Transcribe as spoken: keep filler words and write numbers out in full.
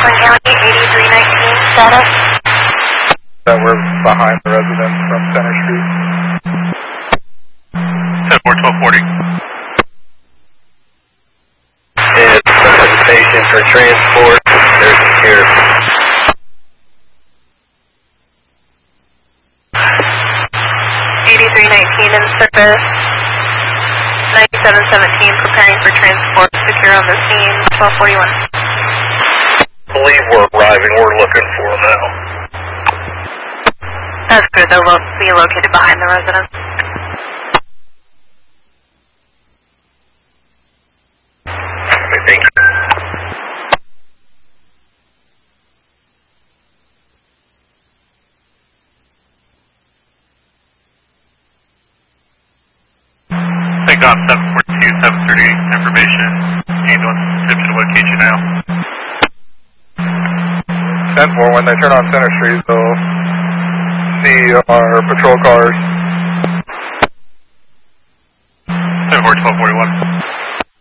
Franklin County, eighty-three nineteen, status. That we're behind the residence from Center Street. ten four, twelve forty. And solicitation for transport. There's here. eighty-three nineteen in service. ninety-seven seventeen preparing for transport. Secure on the scene. twelve forty-one. Believe we're arriving. We're looking for them now. That's good. They'll lo be located behind the residence. Okay, thank you. Take off seven four two, seven thirty, information. Ambulance description location now. ten four, when they turn on Center Street, they'll see our patrol cars. ten four, twelve forty-one.